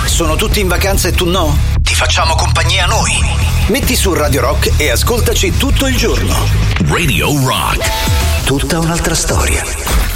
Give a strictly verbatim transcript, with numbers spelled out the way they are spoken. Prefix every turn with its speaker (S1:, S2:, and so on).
S1: Sono tutti in vacanza e tu no? Ti facciamo compagnia noi. Metti su Radio Rock e ascoltaci tutto il giorno.
S2: Radio Rock.
S1: Tutta un'altra storia.